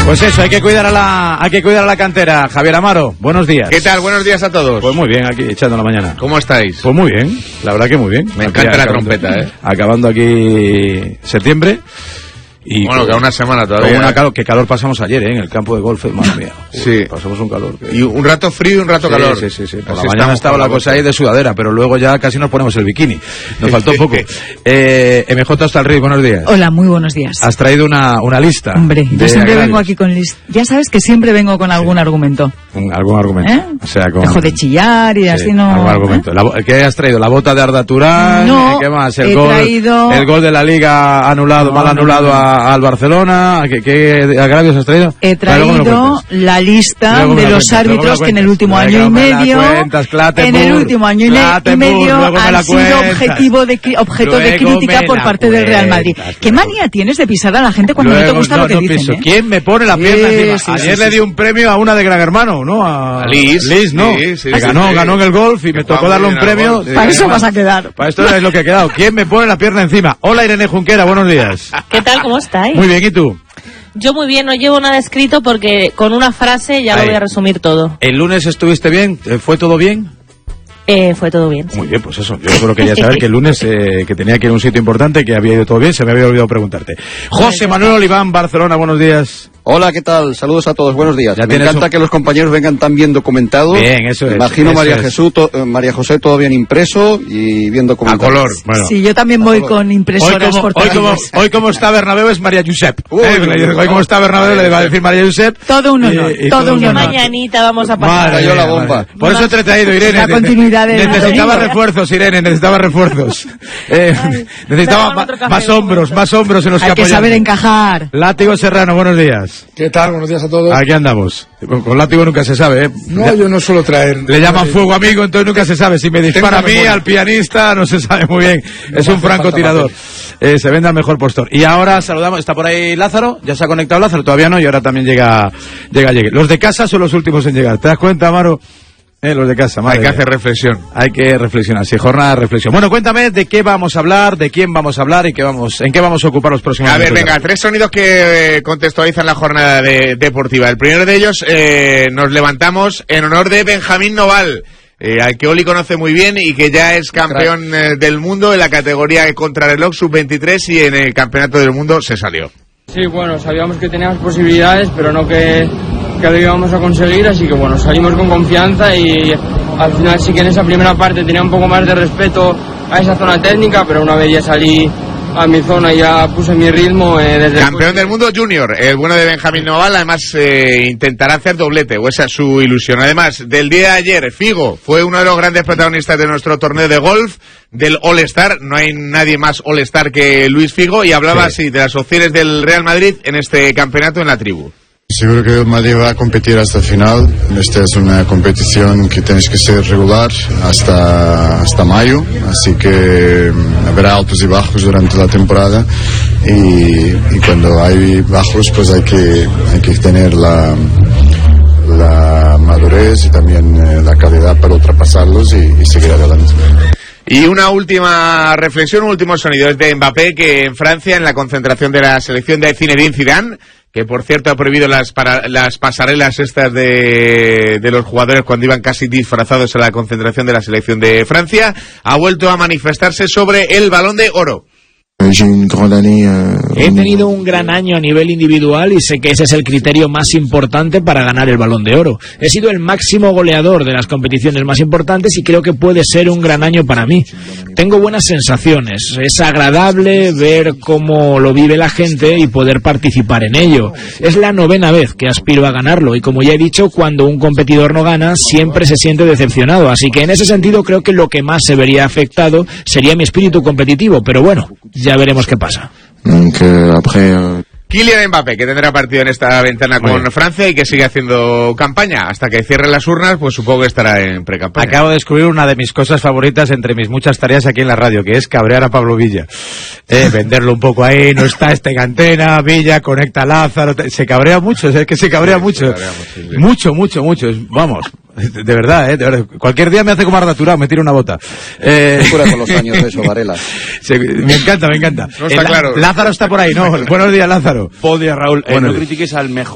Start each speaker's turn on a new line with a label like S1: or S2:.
S1: Pues eso, hay que cuidar a la cantera. Javier Amaro, buenos días.
S2: ¿Qué tal? Buenos días a todos.
S1: Pues muy bien, aquí echando la mañana.
S2: ¿Cómo estáis?
S1: Pues muy bien, la verdad que muy bien.
S2: Me encanta la trompeta,
S1: Acabando aquí septiembre. Y
S2: bueno, queda una semana todavía.
S1: Qué calor pasamos ayer, en el campo de golf, madre mía.
S2: Sí.
S1: Pasamos un calor.
S2: Y un rato frío y un rato calor.
S1: Sí. Por la mañana estaba la cosa ahí de sudadera, pero luego ya casi nos ponemos el bikini. Nos faltó poco. MJ hasta el Rey, buenos días.
S3: Hola, muy buenos días.
S1: Has traído una lista.
S3: Hombre, yo siempre vengo aquí con lista. Ya sabes que siempre vengo con algún argumento.
S1: Algún argumento.
S3: O sea, dejo de chillar y así no.
S1: Algún argumento. ¿Qué has traído? ¿La bota de Arda Turán?
S3: No.
S1: ¿Qué más?
S3: El
S1: gol de la Liga anulado, mal anulado al Barcelona. ¿Qué agravios has traído?
S3: He traído la lista de los árbitros que en el último año y medio han sido objeto de crítica por parte del Real Madrid. ¿Qué manía tienes de pisar a la gente cuando no te gusta lo que dicen?
S1: ¿Quién me pone la pierna encima? Ayer le di un premio a una de Gran Hermano, ¿no? A Liz, ¿no? Ganó en el golf y me tocó darle un premio.
S3: Para eso vas a quedar.
S1: Para esto es lo que ha quedado. ¿Quién me pone la pierna encima? Hola, Irene Junquera, buenos días.
S4: ¿Qué tal? ¿Cómo estáis?
S1: Muy bien, ¿y tú?
S4: Yo muy bien, no llevo nada escrito porque con una frase ya lo voy a resumir todo.
S1: ¿El lunes estuviste bien? ¿Fue todo bien?
S4: Fue todo bien, sí.
S1: Muy bien, pues eso. Yo solo quería saber que el lunes, que tenía que ir a un sitio importante, que había ido todo bien, se me había olvidado preguntarte. José Manuel Oliván, Barcelona, buenos días.
S5: Hola, ¿qué tal? Saludos a todos, buenos días. Me encanta que los compañeros vengan tan bien documentados.
S1: Bien, eso es.
S5: Imagino María José todo bien impreso y bien documentado.
S1: A color. Bueno.
S3: Sí, yo también voy con impresoras
S1: hoy como está Bernabéu es María Josep. Hoy como está Bernabéu le va a decir María Josep.
S3: Todo un honor, todo un honor.
S4: Mañanita vamos a pasar.
S5: Cayó la bomba.
S1: Por eso te he traído, Irene.
S3: La continuidad de
S1: necesitaba refuerzos, Irene, necesitaba refuerzos. Necesitaba más hombros en los que
S3: hay que saber encajar.
S1: Látigo Serrano, buenos días.
S6: ¿Qué tal? Buenos días a todos.
S1: Aquí andamos. Con látigo nunca se sabe, ¿eh?
S6: No, yo no suelo traer.
S1: Le llaman fuego amigo, entonces nunca se sabe. Si me dispara a mí, al pianista, no se sabe muy bien. Es un francotirador. Se vende al mejor postor. Y ahora saludamos, está por ahí Lázaro. ¿Ya se ha conectado Lázaro? Todavía no, y ahora también llega. Los de casa son los últimos en llegar. ¿Te das cuenta, Amaro? Los de casa, madre.
S2: Hay que hacer reflexión.
S1: Hay que reflexionar, sí, jornada de reflexión. Bueno, cuéntame de qué vamos a hablar, de quién vamos a hablar y en qué vamos a ocupar los próximos
S2: minutos. A ver, venga, 3 sonidos que contextualizan la jornada deportiva. El primero de ellos, nos levantamos en honor de Benjamín Noval, al que Oli conoce muy bien y que ya es campeón del mundo en la categoría de contrarreloj sub-23 y en el campeonato del mundo se salió.
S7: Sí, bueno, sabíamos que teníamos posibilidades, pero no que lo íbamos a conseguir, así que bueno, salimos con confianza y al final sí que en esa primera parte tenía un poco más de respeto a esa zona técnica, pero una vez ya salí a mi zona y ya puse mi ritmo desde
S2: campeón del mundo junior, el bueno de Benjamín Noval, además intentará hacer doblete, o esa es su ilusión. Además, del día de ayer, Figo fue uno de los grandes protagonistas de nuestro torneo de golf, del All-Star, no hay nadie más All-Star que Luis Figo, y hablaba así de las opciones del Real Madrid en este campeonato en la tribu.
S8: Seguro que el Madrid va a competir hasta el final. Esta es una competición que tienes que ser regular hasta mayo, así que habrá altos y bajos durante la temporada y cuando hay bajos pues hay que tener la madurez y también la calidad para ultrapasarlos y seguir adelante.
S2: Y una última reflexión, un último sonido es de Mbappé, que en Francia, en la concentración de la selección de Zinedine Zidane, que por cierto ha prohibido las pasarelas estas de los jugadores cuando iban casi disfrazados a la concentración de la selección de Francia, ha vuelto a manifestarse sobre el Balón de Oro.
S9: He tenido un gran año a nivel individual y sé que ese es el criterio más importante para ganar el Balón de Oro. He sido el máximo goleador de las competiciones más importantes y creo que puede ser un gran año para mí. Tengo buenas sensaciones, es agradable ver cómo lo vive la gente y poder participar en ello. Es la 9ª vez que aspiro a ganarlo y como ya he dicho, cuando un competidor no gana siempre se siente decepcionado, así que en ese sentido creo que lo que más se vería afectado sería mi espíritu competitivo, pero bueno, ya veremos qué pasa.
S2: Kylian Mbappé, que tendrá partido en esta ventana con Francia y que sigue haciendo campaña. Hasta que cierren las urnas, pues supongo que estará en precampaña.
S1: Acabo de descubrir una de mis cosas favoritas entre mis muchas tareas aquí en la radio, que es cabrear a Pablo Villa. Venderlo un poco ahí, no está en antena, Villa, conecta a Lázaro, se cabrea mucho, es que se cabrea mucho. Mucho, vamos. De verdad, de verdad. Cualquier día me hace como Arda Turán, me tira una bota.
S5: Cura con los años eso, Varela.
S1: Me encanta.
S2: No está claro.
S1: Lázaro está por ahí, ¿no? Buenos días, Lázaro.
S10: Buenos días, Raúl. No critiques al mejor